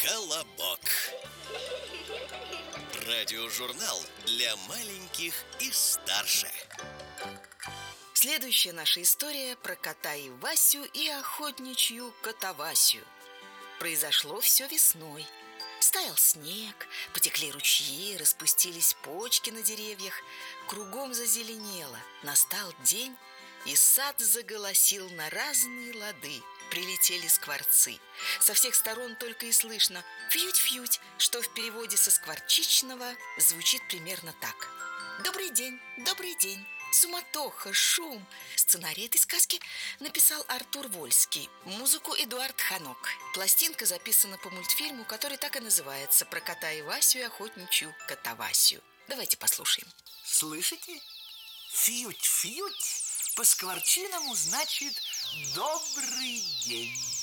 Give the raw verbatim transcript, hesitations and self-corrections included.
Колобок. Радиожурнал для маленьких и старше. Следующая наша история про кота Ивасю и охотничью котовасю. Произошло все весной. Стаял снег, потекли ручьи, распустились почки на деревьях. Кругом зазеленело. Настал день, и сад заголосил на разные лады. Прилетели скворцы. Со всех сторон только и слышно «фьють-фьють», что в переводе со скворчичного звучит примерно так: «Добрый день, добрый день». Суматоха, шум. Сценарий этой сказки написал Артур Вольский. Музыку Эдуард Ханок. Пластинка записана по мультфильму, который так и называется «Про кота Ивасю и охотничью котовасю». Давайте послушаем. Слышите? Фьють-фьють по-скворчиному значит «добрый день».